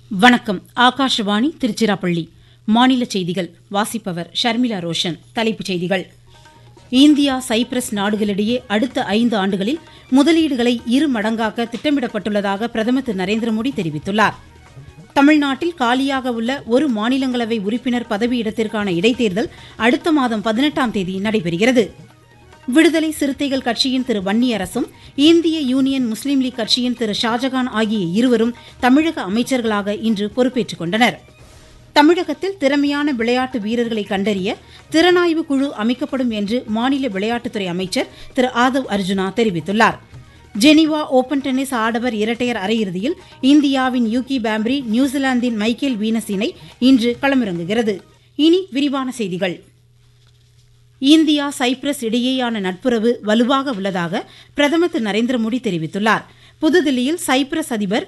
வணக்கம். ஆகாஷவாணி திருச்சிராப்பள்ளி. மாநில செய்திகள் வாசிப்பவர் ஷர்மிளா ரோஷன். தலைப்புச் செய்திகள். இந்தியா சைப்ரஸ் நாடுகளிடையே அடுத்த 5 ஆண்டுகளில் முதலீடுகளை 2 மடங்காக்க திட்டமிடப்பட்டுள்ளதாக பிரதமர் திரு நரேந்திரமோடி தெரிவித்துள்ளார். தமிழ்நாட்டில் காலியாக உள்ள ஒரு மாநிலங்களவை உறுப்பினர் பதவியிடத்திற்கான இடைத்தேர்தல் அடுத்த மாதம் 18ஆம் தேதி நடைபெறுகிறது. விடுதலை சிறுத்தைகள் கட்சியின் திரு வன்னியரசும் இந்திய யூனியன் முஸ்லீம் லீக் கட்சியின் திரு ஷாஜகான் ஆகிய இருவரும் தமிழக அமைச்சர்களாக இன்று பொறுப்பேற்றுக் கொண்டனர். தமிழகத்தில் திறமையான விளையாட்டு வீரர்களை கண்டறிய திறனாய்வு குழு அமைக்கப்படும் என்று மாநில விளையாட்டுத்துறை அமைச்சர் திரு ஆதவ் அர்ஜுனா தெரிவித்துள்ளார். ஜெனீவா ஓபன் டென்னிஸ் ஆடவர் இரட்டையர் அரையிறுதியில் இந்தியாவின் யூகி பாம்ப்ரி நியூசிலாந்தின் மைக்கேல் வீனஸ் இணை இன்று களமிறங்குகிறது. இனி விரிவான செய்திகள். இந்தியா சைப்ரஸ் இடையேயான நட்புறவு வலுவாக உள்ளதாக பிரதமர் திரு நரேந்திரமோடி தெரிவித்துள்ளார். புதுதில்லியில் சைப்ரஸ் அதிபர்